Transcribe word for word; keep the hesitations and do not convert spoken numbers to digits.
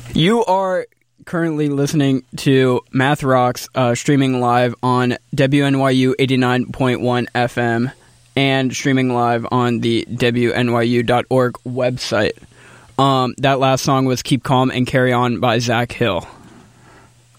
You are currently listening to Math Rocks, uh, streaming live on W N Y U eighty-nine point one F M and streaming live on the W N Y U dot org website. Um, that last song was Keep Calm and Carry On by Zach Hill.